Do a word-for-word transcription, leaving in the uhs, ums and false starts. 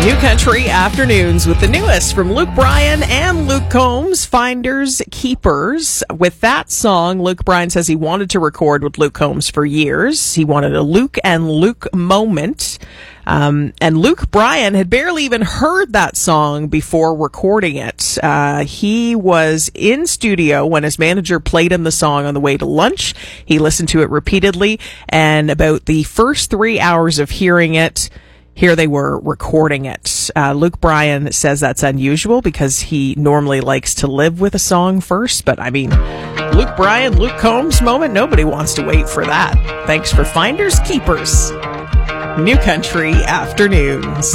New Country Afternoons with the newest from Luke Bryan and Luke Combs, Finders Keepers. With that song, Luke Bryan says he wanted to record with Luke Combs for years. He wanted a Luke and Luke moment. Um, and Luke Bryan had barely even heard that song before recording it. Uh, he was in studio when his manager played him the song on the way to lunch. He listened to it repeatedly, and about the first three hours of hearing it, here they were recording it. Uh, Luke Bryan says that's unusual because he normally likes to live with a song first. But I mean, Luke Bryan, Luke Combs moment, nobody wants to wait for that. Thanks for Finders Keepers. New Country Afternoons.